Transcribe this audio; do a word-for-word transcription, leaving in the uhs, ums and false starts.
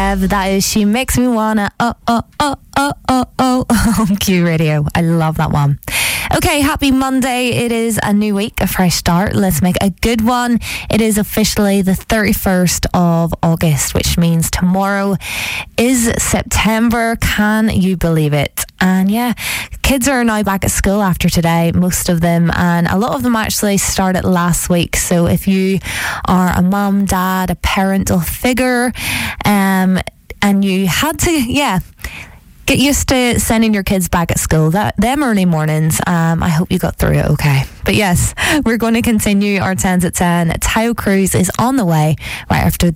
Dev. That is She Makes Me Wanna Oh Oh Oh Oh Oh Oh on Q Radio. I love that one. Okay, happy Monday. It is a new week, a fresh start. Let's make a good one. It is officially the thirty-first of August, which means tomorrow is September. Can you believe it? And yeah, kids are now back at school after today, most of them, and a lot of them actually started last week. So if you are a mum, dad, a parental figure, um, and you had to, yeah, get used to sending your kids back at school, that them early mornings. Um, I hope you got through it okay. But yes, we're going to continue our tens at ten. Tayo Cruz is on the way right after